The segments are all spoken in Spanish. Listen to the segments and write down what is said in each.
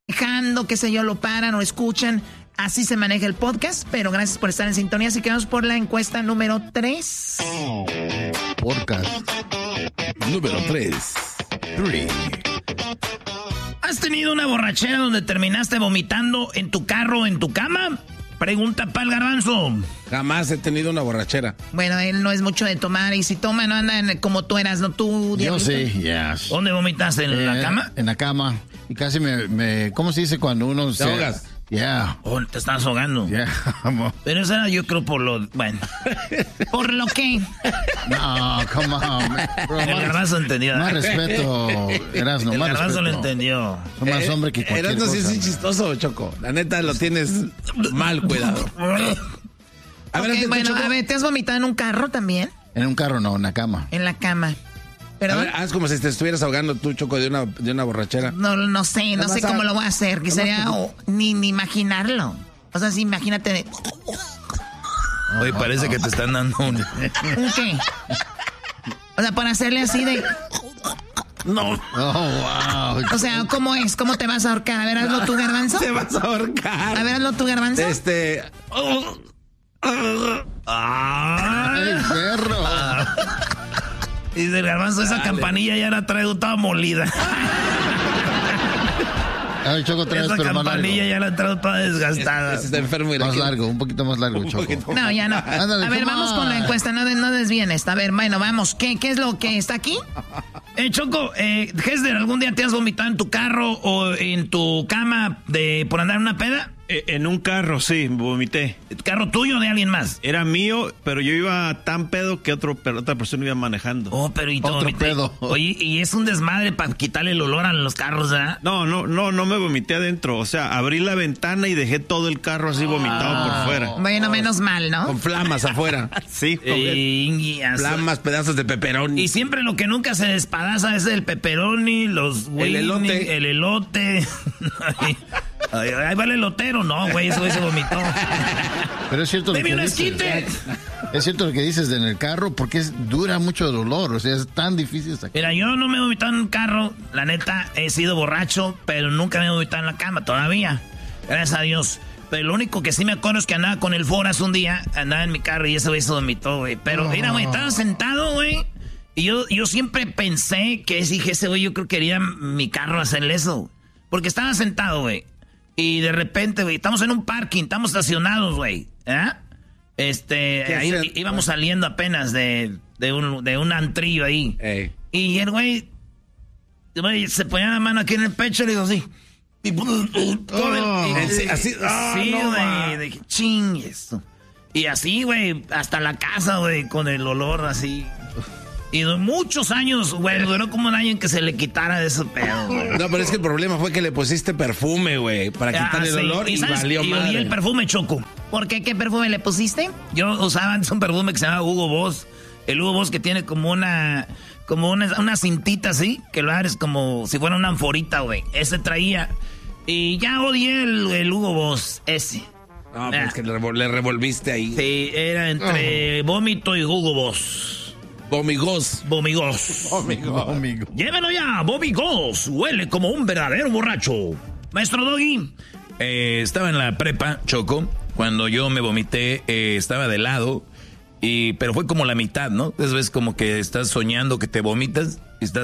manejando, qué sé yo, lo paran o escuchan. Así se maneja el podcast, pero gracias por estar en sintonía. Así que vamos por la encuesta número 3. Podcast número 3. ¿Has tenido una borrachera donde terminaste vomitando en tu carro o en tu cama? Pregunta para el Garbanzo. Jamás he tenido una borrachera. Bueno, él no es mucho de tomar, y si toma no anda como tú eras, ¿no? Tú, Yo Diablito. sí, yes. ¿Dónde vomitaste? ¿En la cama? En la cama. Y casi me ¿cómo se dice cuando uno se ahogas? Yeah. Oh, te estás ahogando. Yeah. Pero eso era, yo creo, por lo... Bueno. ¿Por lo qué? No, come on. Bro, El Garbanzo entendió. Más respeto, Erasmo, El más Garbanzo respeto. lo entendió. Son más hombre que cualquier Erasmo sí cosa. es chistoso, Choco. La neta lo tienes mal cuidado. A ver, Ok, bueno, Choco. a ver, ¿te has vomitado en un carro también? En un carro no, en la cama. En la cama. A ¿Perdón? ver, haz como si te estuvieras ahogando tú, Choco, de una borrachera. No sé Nomás cómo lo voy a hacer. Que sería ni imaginarlo. O sea, sí, imagínate. Oye, parece que te están dando un... ¿Un qué? O sea, para hacerle así de... No. Oh, wow. O sea, ¿cómo es? ¿Cómo te vas a ahorcar? A ver, hazlo tú, Garbanzo. Te vas a ahorcar. A ver, hazlo tú, Garbanzo. ¡Ay, perro! Y del Garbanzo, esa campanilla ya la traigo toda molida. A ver, Choco, traes Esa pero más largo. campanilla ya la traigo toda desgastada. Ese está enfermo y la Más quiere- largo, un poquito más largo, Choco. poquito. No, ya no. Ándale, A ver, come vamos on. con la encuesta. No desvíen esta. A ver, bueno, vamos. ¿Qué es lo que está aquí? Choco, Hesder, ¿algún día te has vomitado en tu carro o en tu cama por andar en una peda? En un carro, sí, vomité. ¿Carro tuyo o de alguien más? Era mío, pero yo iba tan pedo que otra persona iba manejando. Oh, pero y te Otro vomité. pedo. Oye, y es un desmadre para quitarle el olor a los carros, ¿verdad? No me vomité adentro. O sea, abrí la ventana y dejé todo el carro así vomitado por fuera. Bueno, menos mal, ¿no? Con flamas afuera. Sí, Flamas, pedazos de pepperoni. Y siempre lo que nunca se despadaza es el pepperoni, los El elote. el elote. Ahí va el elotero. No, güey, eso se vomitó. Pero es cierto lo ¡Deme que un dices. esquite! Es cierto lo que dices en el carro porque dura mucho el olor. O sea, es tan difícil sacar. Mira, yo no me he vomitado en un carro. La neta, he sido borracho, pero nunca me he vomitado en la cama todavía. Gracias a Dios. Pero lo único que sí me acuerdo es que andaba con el Foras un día, andaba en mi carro y ese güey se vomitó, güey. Pero mira, güey, estaba sentado, güey. Y yo siempre pensé que dije, ese güey, yo creo que quería mi carro hacerle eso. Porque estaba sentado, güey. Y de repente, güey, estamos en un parking, estamos estacionados, güey. Ahí íbamos saliendo apenas de un antrillo ahí. Ey. Y el güey se ponía la mano aquí en el pecho y le digo así. Y Así, sí, güey. Dije, ching, esto. Y así, güey, hasta la casa, güey, con el olor así. Y muchos años, güey, duró como un año en que se le quitara de ese pedo, güey. No, pero es que el problema fue que le pusiste perfume, güey, para quitarle el Sí. olor y ¿sabes? valió Y madre. el perfume, Choco. ¿Por qué? ¿Qué perfume le pusiste? Yo usaba antes un perfume que se llama Hugo Boss. El Hugo Boss que tiene como una cintita así, que lo abres como si fuera una anforita, güey. Ese traía. Y ya odié el Hugo Boss, ese. No, pero es que le revolviste ahí. Sí, era entre vómito y Hugo Boss. Vomigos. Vomigos. Amigo. Llévelo ya, Vomigos. Huele como un verdadero borracho. Maestro Doggy. Estaba en la prepa, Choco. Cuando yo me vomité, estaba de lado. Pero fue como la mitad, ¿no? Es vez como que estás soñando que te vomitas.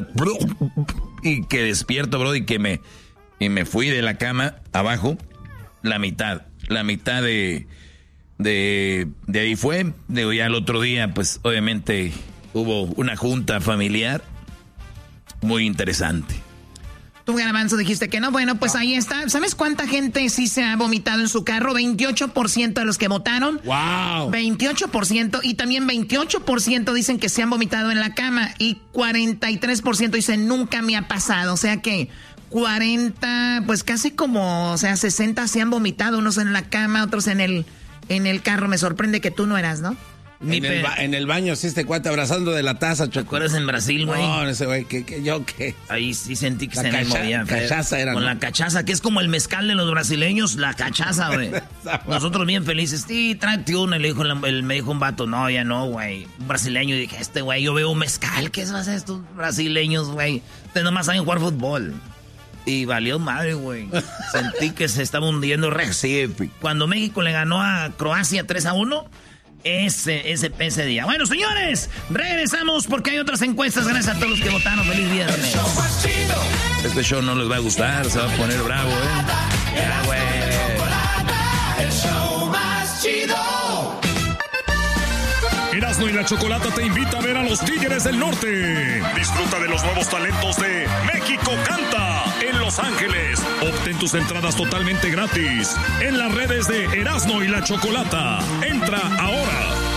Y que despierto, bro. Y me fui de la cama abajo. La mitad. La mitad de ahí fue. Digo, ya el otro día, pues obviamente hubo una junta familiar muy interesante. Tú, Garbanzo, dijiste que no. Bueno, pues ahí está. ¿Sabes cuánta gente sí se ha vomitado en su carro? 28% de los que votaron. ¡Wow! 28%. Y también 28% dicen que se han vomitado en la cama. Y 43% dicen nunca me ha pasado. O sea que 40, pues casi como, o sea, 60 se han vomitado. Unos en la cama, otros en el carro. Me sorprende que tú no eras, ¿no? En el baño, sí, este cuate abrazando de la taza, ¿Te Choco. acuerdas en Brasil, güey? No, ese güey, ¿qué? Ahí sí sentí que La se me movía. cachaza era, Con ¿no? la cachaza, que es como el mezcal de los brasileños, la cachaza, güey. Nosotros bien felices. Sí, tráete una. Y le dijo me dijo un vato, no, ya no, güey. Un brasileño. Y dije, güey, yo veo un mezcal. ¿Qué es estos brasileños, güey? Ustedes nomás saben jugar fútbol. Y valió madre, güey. Sentí que se estaba hundiendo Recife. Cuando México le ganó a Croacia 3-1, ese día. Bueno, señores, regresamos porque hay otras encuestas. Gracias a todos los que votaron. Feliz viernes. Este show no les va a gustar, se va a poner bravo, Ya, güey. El show más chido. Erasmo y la Chocolata te invita a ver a los Tigres del Norte. Disfruta de los nuevos talentos de México Canta en Los Ángeles. Obtén tus entradas totalmente gratis en las redes de Erasmo y la Chocolata. Entra ahora